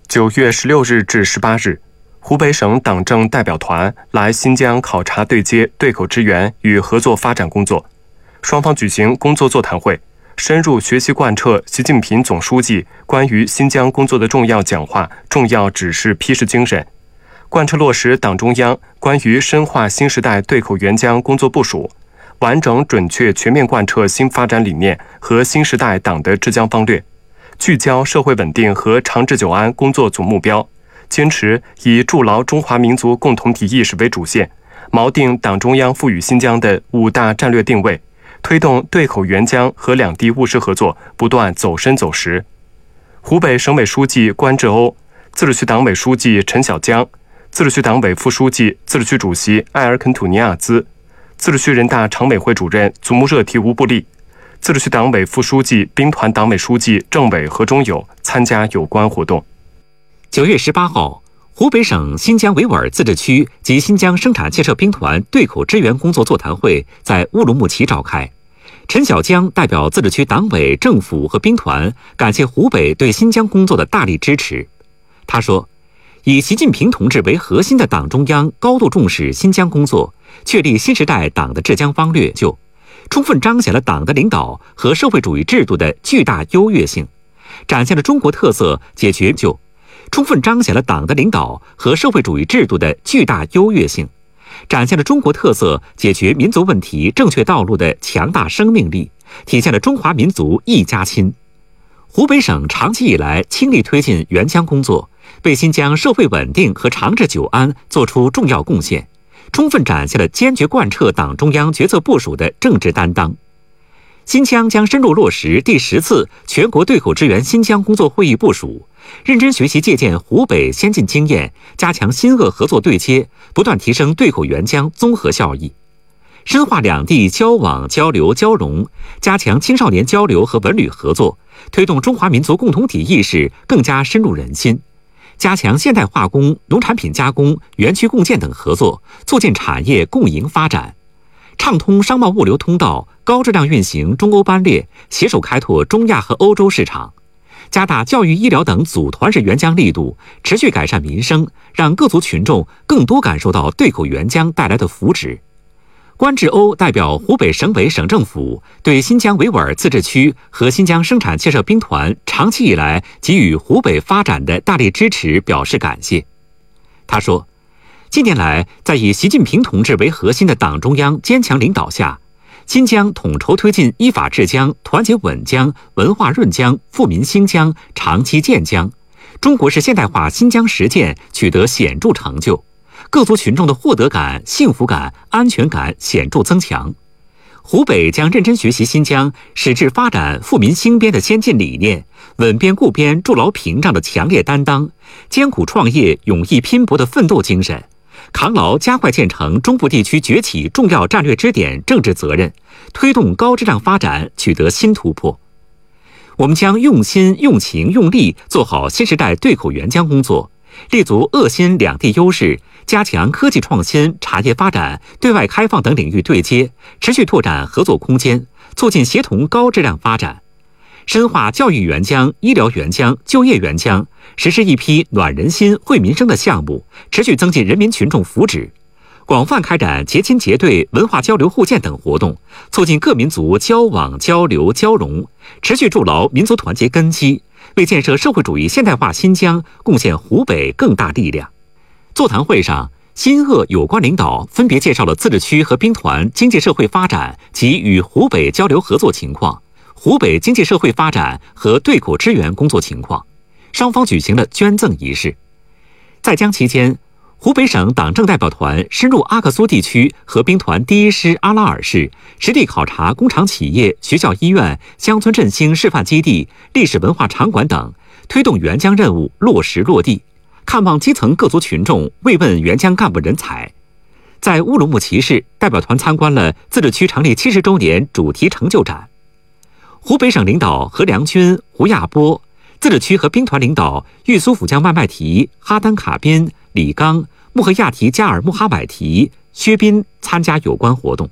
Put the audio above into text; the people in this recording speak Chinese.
9月16日至18日，湖北省党政代表团来新疆考察对接对口支援与合作发展工作，双方举行工作座谈会，深入学习贯彻习近平总书记关于新疆工作的重要讲话、重要指示批示精神，贯彻落实党中央关于深化新时代对口援疆工作部署，完整准确全面贯彻新发展理念和新时代党的治疆方略，聚焦社会稳定和长治久安工作总目标，坚持以筑牢中华民族共同体意识为主线，锚定党中央赋予新疆的5大战略定位，推动对口援疆和两地务实合作不断走深走实。湖北省委书记关志欧、自治区党委书记陈小江、自治区党委副书记、自治区主席艾尔肯土尼亚兹、自治区人大常委会主任祖木热提乌布利、自治区党委副书记、兵团党委书记、政委何忠友参加有关活动。 9月18号，湖北省新疆维吾尔自治区及新疆生产建设兵团对口支援工作座谈会在乌鲁木齐召开。陈小江代表自治区党委、政府和兵团感谢湖北对新疆工作的大力支持。他说，以习近平同志为核心的党中央高度重视新疆工作，确立新时代党的治疆方略，充分彰显了党的领导和社会主义制度的巨大优越性，展现了中国特色解决充分彰显了党的领导和社会主义制度的巨大优越性，展现了中国特色解决民族问题正确道路的强大生命力，体现了中华民族一家亲。湖北省长期以来倾力推进援疆工作，为新疆社会稳定和长治久安作出重要贡献，充分展现了坚决贯彻党中央决策部署的政治担当。新疆将深入落实第10次全国对口支援新疆工作会议部署，认真学习借鉴湖北先进经验，加强新鄂合作对接，不断提升对口援疆综合效益，深化两地交往交流交融，加强青少年交流和文旅合作，推动中华民族共同体意识更加深入人心，加强现代化工、农产品加工、园区共建等合作，促进产业共赢发展，畅通商贸物流通道，高质量运行中欧班列，携手开拓中亚和欧洲市场，加大教育医疗等组团式援疆力度，持续改善民生，让各族群众更多感受到对口援疆带来的福祉。关志欧代表湖北省委省政府对新疆维吾尔自治区和新疆生产建设兵团长期以来给予湖北发展的大力支持表示感谢。他说，近年来，在以习近平同志为核心的党中央坚强领导下，新疆统筹推进依法治疆、团结稳疆、文化润疆、富民兴疆、长期建疆，中国式现代化新疆实践取得显著成就，各族群众的获得感、幸福感、安全感显著增强。湖北将认真学习新疆矢志发展富民兴边的先进理念，稳边固边筑牢屏障的强烈担当，艰苦创业、勇毅拼搏的奋斗精神，扛牢加快建成中部地区崛起重要战略支点政治责任，推动高质量发展取得新突破。我们将用心、用情、用力做好新时代对口援疆工作，立足鄂新两地优势，加强科技创新、产业发展、对外开放等领域对接，持续拓展合作空间，促进协同高质量发展，深化教育援疆、医疗援疆、就业援疆，实施一批暖人心、惠民生的项目，持续增进人民群众福祉，广泛开展结亲结对、文化交流互鉴等活动，促进各民族交往交流交融，持续筑牢民族团结根基，为建设社会主义现代化新疆贡献湖北更大力量。座谈会上，新鄂有关领导分别介绍了自治区和兵团经济社会发展及与湖北交流合作情况，湖北经济社会发展和对口支援工作情况，双方举行了捐赠仪式。在疆期间，湖北省党政代表团深入阿克苏地区和兵团第1师阿拉尔市，实地考察工厂企业、学校医院、乡村振兴示范基地、历史文化场馆等，推动援疆任务落实落地，看望基层各族群众，慰问援疆干部人才。在乌鲁木齐市，代表团参观了自治区成立70周年主题成就展。湖北省领导何良军、胡亚波，自治区和兵团领导玉苏府江万麦提、哈丹卡宾、李刚、穆赫亚提加尔穆哈买提、薛宾参加有关活动。